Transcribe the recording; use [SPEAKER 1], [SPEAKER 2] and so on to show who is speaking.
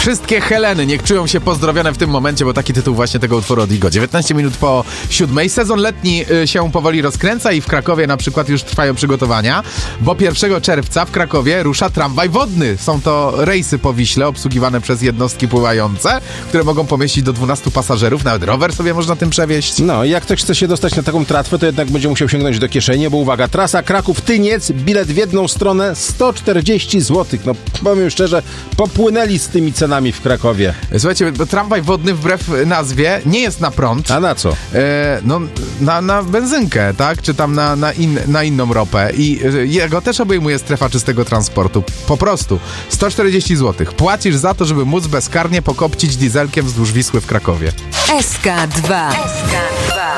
[SPEAKER 1] Wszystkie Heleny niech czują się pozdrowione w tym momencie, bo taki tytuł właśnie tego utworu od Igo. 19 minut po 7. Sezon letni się powoli rozkręca i w Krakowie na przykład już trwają przygotowania, bo 1 czerwca w Krakowie rusza tramwaj wodny. Są to rejsy po Wiśle obsługiwane przez jednostki pływające, które mogą pomieścić do 12 pasażerów. Nawet rower sobie można tym przewieźć.
[SPEAKER 2] No i jak ktoś chce się dostać na taką tratwę, to jednak będzie musiał sięgnąć do kieszeni, bo uwaga, trasa Kraków-Tyniec, bilet w jedną stronę 140 zł. No powiem szczerze, popłynęli z tymi cenami w Krakowie.
[SPEAKER 1] Słuchajcie, bo tramwaj wodny wbrew nazwie nie jest na prąd.
[SPEAKER 2] A na co?
[SPEAKER 1] No, na benzynkę, tak? Czy tam na inną ropę. I jego też obejmuje strefa czystego transportu. Po prostu 140 zł. Płacisz za to, żeby móc bezkarnie pokopcić dieselkiem wzdłuż Wisły w Krakowie.
[SPEAKER 3] SK2.